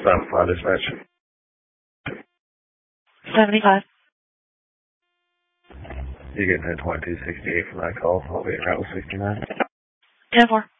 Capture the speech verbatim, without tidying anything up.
seven five dispatch. seventy-five. You getting a twenty-two sixty-eight from that call? I'll be around sixty-nine. ten four.